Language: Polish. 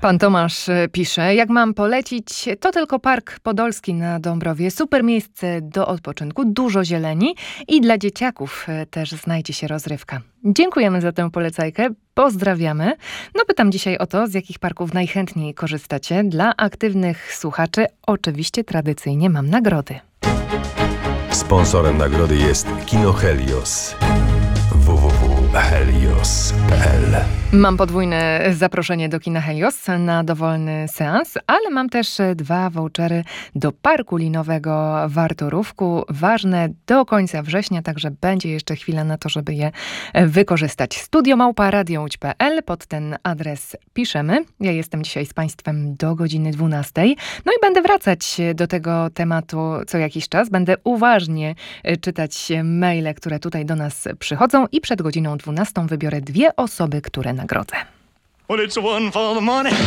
Pan Tomasz pisze, jak mam polecić, to tylko Park Podolski na Dąbrowie. Super miejsce do odpoczynku, dużo zieleni i dla dzieciaków też znajdzie się rozrywka. Dziękujemy za tę polecajkę, pozdrawiamy. No pytam dzisiaj o to, z jakich parków najchętniej korzystacie. Dla aktywnych słuchaczy oczywiście tradycyjnie mam nagrody. Sponsorem nagrody jest Kino Helios. www.helios.pl. Mam podwójne zaproszenie do kina Helios na dowolny seans, ale mam też 2 vouchery do parku linowego w Arturówku. Ważne do końca września, także będzie jeszcze chwila na to, żeby je wykorzystać. studio@radiołódź.pl, pod ten adres piszemy. Ja jestem dzisiaj z Państwem do godziny 12. No i będę wracać do tego tematu co jakiś czas. Będę uważnie czytać maile, które tutaj do nas przychodzą i przed godziną 12 wybiorę 2 osoby, które nagrodzę. Well, it's one for the money.